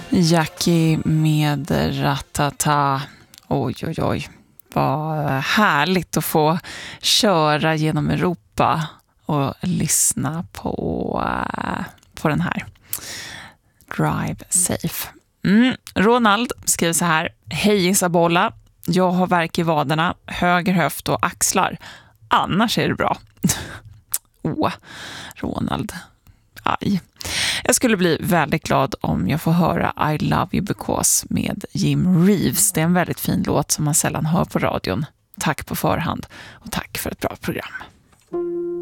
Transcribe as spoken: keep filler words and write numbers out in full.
Jackie med Ratata. Oj, oj, oj. Vad härligt att få köra genom Europa och lyssna på, på den här. Drive safe. Mm. Ronald skriver så här. Hej Isabola. Jag har värk i vaderna, höger höft och axlar. Annars är det bra. Åh, oh, Ronald. Aj. Jag skulle bli väldigt glad om jag får höra I Love You Because med Jim Reeves. Det är en väldigt fin låt som man sällan hör på radion. Tack på förhand och tack för ett bra program.